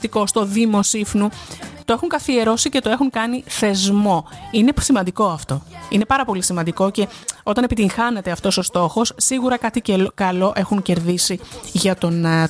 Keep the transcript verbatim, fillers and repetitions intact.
στο Δήμο Σύφνου, το έχουν καθιερώσει και το έχουν κάνει θεσμό. Είναι σημαντικό αυτό. Είναι πάρα πολύ σημαντικό και όταν επιτυγχάνεται αυτός ο στόχος, σίγουρα κάτι και καλό έχουν κερδίσει για τον